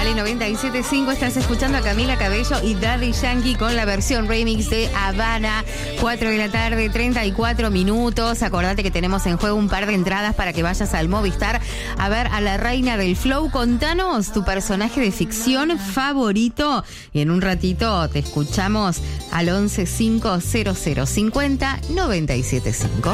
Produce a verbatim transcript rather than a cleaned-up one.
Dale noventa y siete punto cinco, estás escuchando a Camila Cabello y Daddy Yankee con la versión remix de Habana. cuatro de la tarde, treinta y cuatro minutos. Acordate que tenemos en juego un par de entradas para que vayas al Movistar a ver a la reina del flow. Contanos tu personaje de ficción favorito y en un ratito te escuchamos al once cinco cero cero cincuenta noventa y siete cinco.